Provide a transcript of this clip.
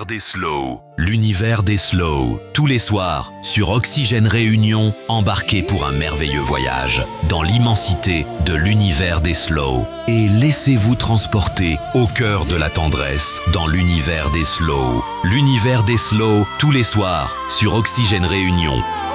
des slows. L'univers des slows. Tous les soirs, sur Oxygène Réunion, embarquez pour un merveilleux voyage dans l'immensité de l'univers des slows. Et laissez-vous transporter au cœur de la tendresse dans l'univers des slows. L'univers des slows, tous les soirs, sur Oxygène Réunion.